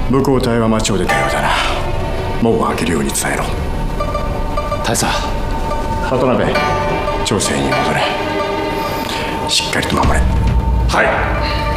武甲隊は町を出たようだな。門を開けるように伝えろ。 大佐。 渡辺、調整に戻れ。しっかりと守れ。 はい。